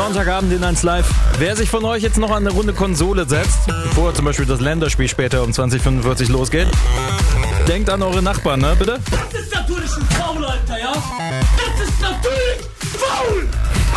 Sonntagabend in 1 Live. Wer sich von euch jetzt noch an eine Runde Konsole setzt, bevor zum Beispiel das Länderspiel später um 20:45 losgeht, denkt an eure Nachbarn, ne, bitte? Das ist natürlich ein Foul, Alter, ja? Das ist natürlich faul!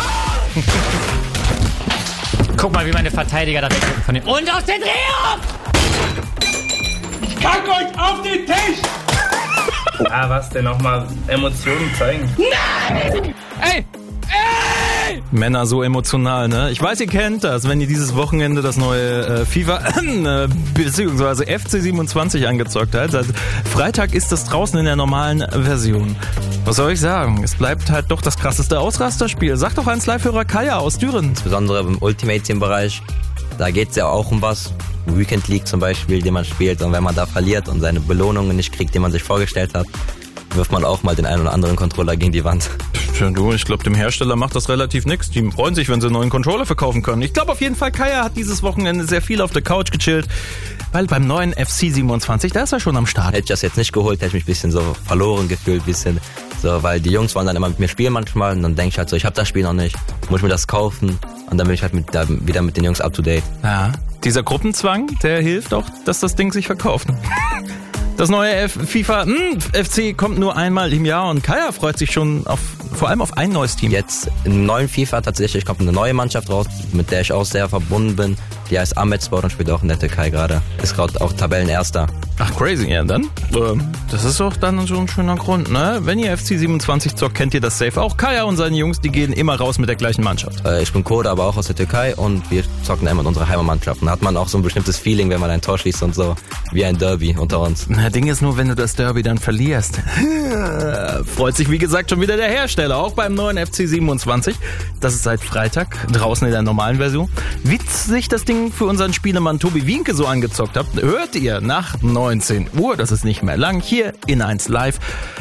Guck mal, wie meine Verteidiger da weggucken von dem. Und aus den Dreh! Ich kack euch auf den Tisch! Ah, was denn nochmal Emotionen zeigen? Nein! Ey! Ey! Männer so emotional, ne? Ich weiß, ihr kennt das, wenn ihr dieses Wochenende das neue FIFA bzw. FC27 angezockt habt. Seit Freitag ist das draußen in der normalen Version. Was soll ich sagen? Es bleibt halt doch das krasseste Ausrasterspiel. Sagt doch 1 Live-Hörer Kaya aus Düren. Insbesondere im Ultimate-Team-Bereich, da geht es ja auch um was. Weekend League zum Beispiel, den man spielt, und wenn man da verliert und seine Belohnungen nicht kriegt, die man sich vorgestellt hat, wirft man auch mal den einen oder anderen Controller gegen die Wand. Tja, du, ich glaube, dem Hersteller macht das relativ nix. Die freuen sich, wenn sie einen neuen Controller verkaufen können. Ich glaube auf jeden Fall, Kaya hat dieses Wochenende sehr viel auf der Couch gechillt, weil beim neuen FC27, da ist er schon am Start. Hätte ich das jetzt nicht geholt, hätte ich mich ein bisschen so verloren gefühlt, so, weil die Jungs wollen dann immer mit mir spielen manchmal und dann denke ich halt so, ich habe das Spiel noch nicht, muss ich mir das kaufen und dann bin ich halt wieder mit den Jungs up to date. Ja, dieser Gruppenzwang, der hilft auch, dass das Ding sich verkauft. Das neue FIFA FC kommt nur einmal im Jahr und Kaya freut sich schon vor allem auf ein neues Team. Jetzt im neuen FIFA tatsächlich kommt eine neue Mannschaft raus, mit der ich auch sehr verbunden bin. Die heißt Ahmedspor und spielt auch in der Türkei gerade. Ist gerade auch Tabellenerster. Ach, crazy, ja dann. Das ist doch dann so ein schöner Grund, ne? Wenn ihr FC27 zockt, kennt ihr das safe auch. Kaya und seine Jungs, die gehen immer raus mit der gleichen Mannschaft. Ich bin Kode, aber auch aus der Türkei und wir zocken immer mit unserer Heimatmannschaft. Und da hat man auch so ein bestimmtes Feeling, wenn man ein Tor schießt und so, wie ein Derby unter uns. Na, Ding ist nur, wenn du das Derby dann verlierst. Freut sich, wie gesagt, schon wieder der Hersteller, auch beim neuen FC27. Das ist seit Freitag draußen in der normalen Version. Wie sich das Ding für unseren Spielemann Tobi Wienke so angezockt habt, hört ihr nach 19 Uhr, das ist nicht mehr lang, hier in 1 Live.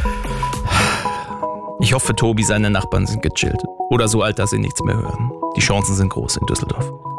Ich hoffe, Tobi, seine Nachbarn sind gechillt. Oder so alt, dass sie nichts mehr hören. Die Chancen sind groß in Düsseldorf.